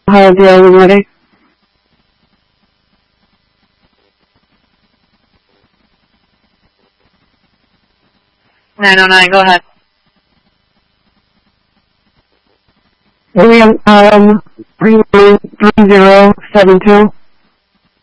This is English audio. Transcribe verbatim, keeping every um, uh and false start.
Ohio Deal, when ready. nine oh nine, go ahead. William, um, three nine three zero seven two.